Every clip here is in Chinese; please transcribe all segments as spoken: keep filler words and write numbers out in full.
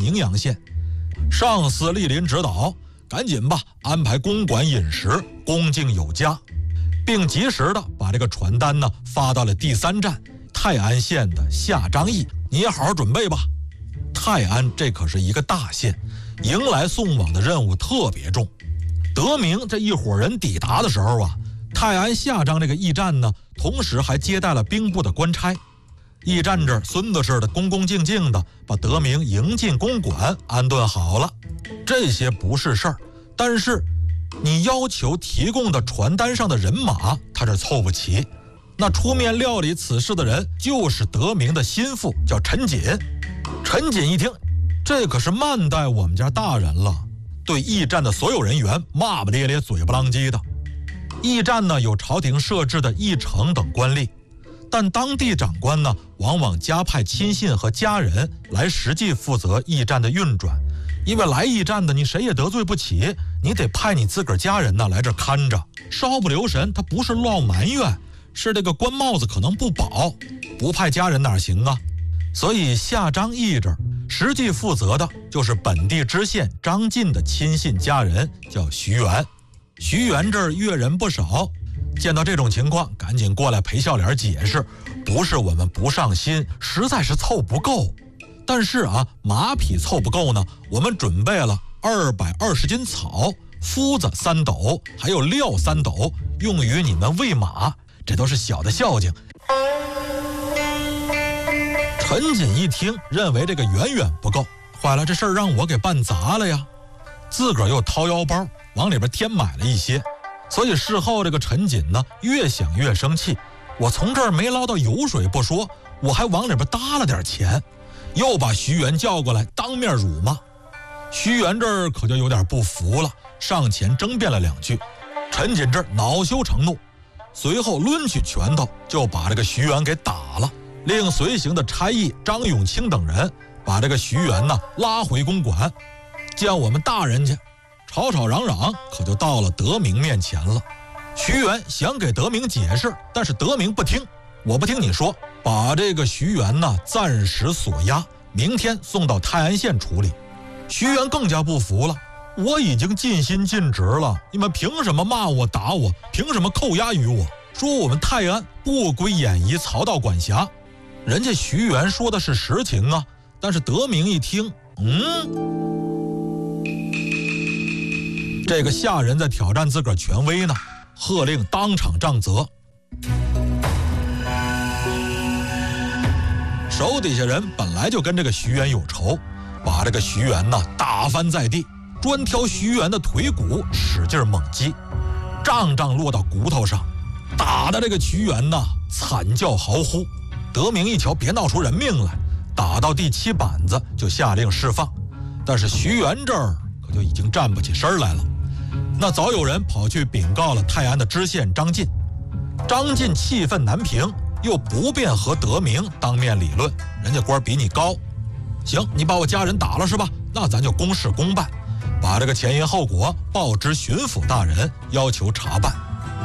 明阳县。上司莅临指导，赶紧吧安排公馆饮食，恭敬有加，并及时的把这个传单呢发到了第三站泰安县的下张驿。你也好好准备吧。泰安这可是一个大县，迎来送往的任务特别重。德明这一伙人抵达的时候啊，泰安下张这个驿站呢，同时还接待了兵部的官差。驿站这儿孙子似的恭恭敬敬的把德明迎进公馆，安顿好了。这些不是事儿，但是你要求提供的传单上的人马，他这凑不齐。那出面料理此事的人就是德明的心腹，叫陈瑾。陈瑾一听，这可是慢待我们家大人了，对驿站的所有人员骂骂咧咧，嘴不啷叽的。驿站呢有朝廷设置的驿丞等官吏，但当地长官呢往往加派亲信和家人来实际负责驿站的运转。因为来驿站的你谁也得罪不起，你得派你自个儿家人呢来这看着，稍不留神他不是落埋怨，是这个官帽子可能不保，不派家人哪行啊？所以下张驿这儿实际负责的就是本地知县张晋的亲信家人，叫徐元。徐元这儿阅人不少，见到这种情况赶紧过来陪笑脸解释，不是我们不上心，实在是凑不够。但是啊，马匹凑不够呢，我们准备了二百二十斤草、麸子三斗，还有料三斗，用于你们喂马，这都是小的孝敬。陈瑾一听，认为这个远远不够，坏了，这事儿让我给办砸了呀！自个儿又掏腰包往里边添买了一些，所以事后这个陈瑾呢，越想越生气。我从这儿没捞到油水不说，我还往里边搭了点钱。又把徐元叫过来当面辱骂。徐元这儿可就有点不服了，上前争辩了两句。陈瑾这儿恼羞成怒，随后抡起拳头就把这个徐元给打了，令随行的差役张永清等人把这个徐元呢拉回公馆，见我们大人去。吵吵嚷嚷可就到了德明面前了。徐元想给德明解释，但是德明不听，我不听你说，把这个徐元呢暂时锁押，明天送到泰安县处理。徐元更加不服了，我已经尽心尽职了，你们凭什么骂我打我，凭什么扣押于我，说我们泰安不归演夷曹道管辖。人家徐元说的是实情啊，但是德明一听，嗯，这个下人在挑战自个儿权威呢，喝令当场杖责。手底下人本来就跟这个徐元有仇，把这个徐元呢打翻在地，专挑徐元的腿骨使劲猛击，杖杖落到骨头上，打的这个徐元呢惨叫嚎呼。德明一瞧别闹出人命来，打到第七板子就下令释放。但是徐元这儿可就已经站不起身来了。那早有人跑去禀告了泰安的知县张晋，张晋气愤难平，又不便和德明当面理论，人家官比你高，行，你把我家人打了是吧？那咱就公事公办，把这个前因后果报知巡抚大人，要求查办。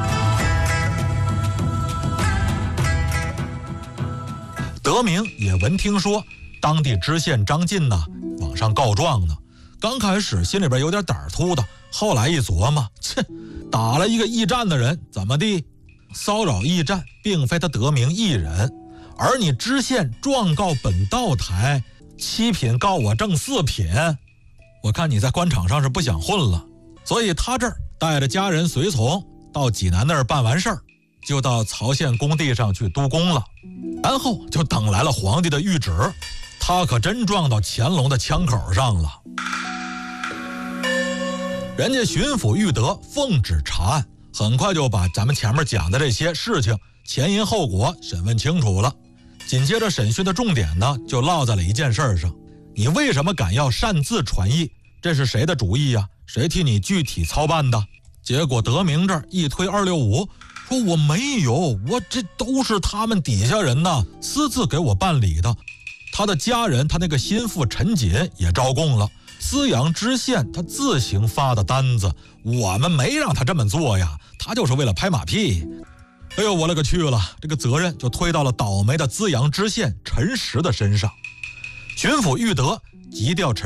德明也闻听说当地知县张晋呢往上告状呢，刚开始心里边有点胆突的，后来一琢磨，切，打了一个驿站的人，怎么地？骚扰驿站并非他德明一人，而你知县状告本道台，七品告我正四品，我看你在官场上是不想混了，所以他这儿带着家人随从到济南那儿办完事儿，就到曹县工地上去督工了，然后就等来了皇帝的谕旨。他可真撞到乾隆的枪口上了。人家巡抚玉德奉旨查案，很快就把咱们前面讲的这些事情前因后果审问清楚了。紧接着审讯的重点呢，就落在了一件事上：你为什么敢要擅自传译？这是谁的主意呀？谁替你具体操办的？结果德明这儿一推二六五，说我没有，我这都是他们底下人呐私自给我办理的。他的家人，他那个心腹陈瑾也招供了，资阳知县他自行发的单子，我们没让他这么做呀，他就是为了拍马屁。哎呦，我勒个去了，这个责任就推到了倒霉的资阳知县陈实的身上。巡抚玉德急调陈